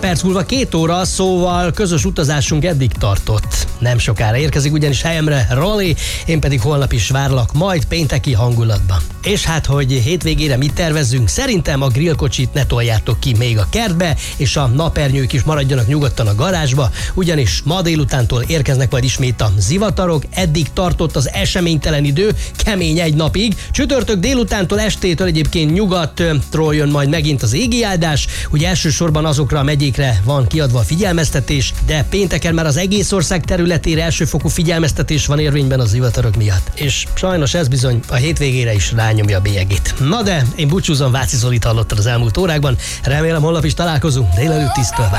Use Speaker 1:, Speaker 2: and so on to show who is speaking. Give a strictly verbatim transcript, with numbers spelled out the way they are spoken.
Speaker 1: perc múlva két óra, szóval közös utazásunk eddig tartott. Nem sokára érkezik ugyanis helyemre Roli, én pedig holnap is várlak majd pénteki hangulatban. És hát, hogy hétvégére mit tervezzünk, szerintem a grillkocsit ne toljátok ki még a kertbe, és a napernyők is maradjanak nyugodtan a garázsba, ugyanis ma délutántól érkeznek majd ismét a zivatarok, eddig tartott az eseménytelen idő, kemény egy napig, csütörtök délutántól estétől egyébként nyugatról jön majd megint az égi áldás, ugye elsősorban azokra a megyékre van kiadva a figyelmeztetés, de pénteken már az egész ország területére elsőfokú figyelmeztetés van érvényben az zivatarok miatt. És sajnos ez bizony a hétvégére is rányomja a bélyegét. Na de én búcsúzom, Váci Zolit hallottad az elmúlt órákban, remélem holnap is találkozunk délelőtt tisztől.